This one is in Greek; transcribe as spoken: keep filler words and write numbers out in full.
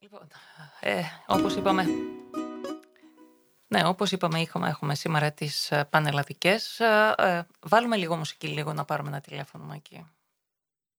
Λοιπόν, ε, όπως είπαμε, ναι, όπως είπαμε, είχαμε, έχουμε σήμερα τις ε, πανελλαδικές. Ε, ε, βάλουμε λίγο μουσική, λίγο να πάρουμε ένα τηλέφωνο εκεί.